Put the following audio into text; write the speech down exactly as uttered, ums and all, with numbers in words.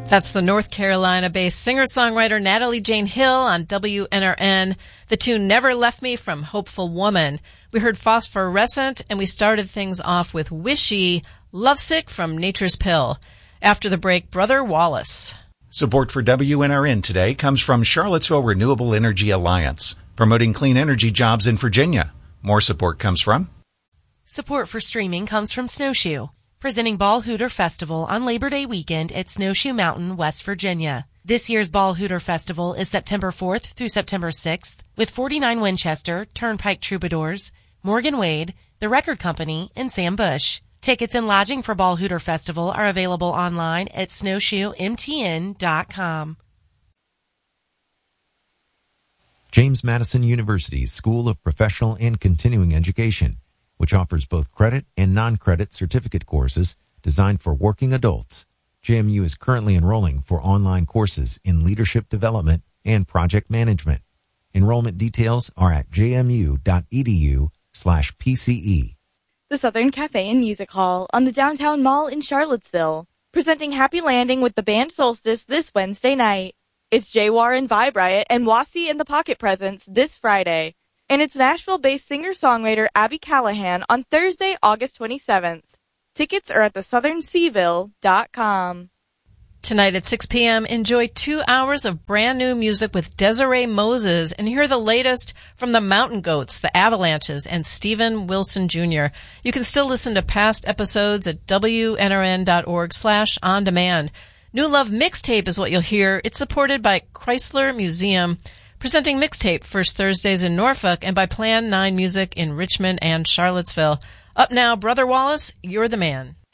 That's the North Carolina-based singer-songwriter Natalie Jane Hill on W N R N. The tune Never Left Me from Hopeful Woman. We heard Phosphorescent, and we started things off with Wishy, Lovesick from Nature's Pill. After the break, Brother Wallace. Support for W N R N today comes from Charlottesville Renewable Energy Alliance, promoting clean energy jobs in Virginia. More support comes from... Support for streaming comes from Snowshoe, presenting Ball Hooter Festival on Labor Day weekend at Snowshoe Mountain, West Virginia. This year's Ball Hooter Festival is September fourth through September sixth with forty-nine Winchester, Turnpike Troubadours, Morgan Wade, The Record Company, and Sam Bush. Tickets and lodging for Ball Hooter Festival are available online at snowshoe m t n dot com. James Madison University's School of Professional and Continuing Education, which offers both credit and non-credit certificate courses designed for working adults. J M U is currently enrolling for online courses in leadership development and project management. Enrollment details are at j m u dot e d u slash p c e. The Southern Cafe and Music Hall on the Downtown Mall in Charlottesville, presenting Happy Landing with the band Solstice this Wednesday night. It's J W A R and Vibe Riot and Wasi and the Pocket Presents this Friday. And it's Nashville-based singer-songwriter Abby Callahan on Thursday, August twenty-seventh. Tickets are at the southern seaville dot com. Tonight at six p.m., enjoy two hours of brand new music with Desiree Moses and hear the latest from the Mountain Goats, the Avalanches, and Steven Wilson Junior You can still listen to past episodes at w n r n dot org slash on demand. New Love Mixtape is what you'll hear. It's supported by Chrysler Museum, presenting Mixtape first Thursdays in Norfolk and by Plan nine Music in Richmond and Charlottesville. Up now, Brother Wallace, You're the Man.